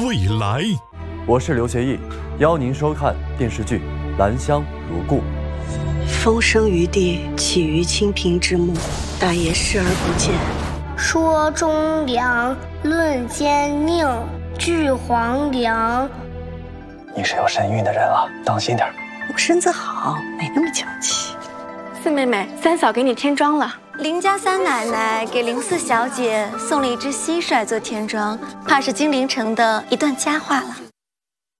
未来。 我是刘学义，邀您收看电视剧《兰香如故》。 风生于地，起于清平之木，大爷视而不见。 说忠良，论奸佞，治皇粮。 你是有身孕的人了，当心点。 我身子好，没那么娇气。 四妹妹，三嫂给你添妆了。 林家三奶奶给林四小姐送了一只蟋蟀做添妆，怕是金陵城的一段佳话了。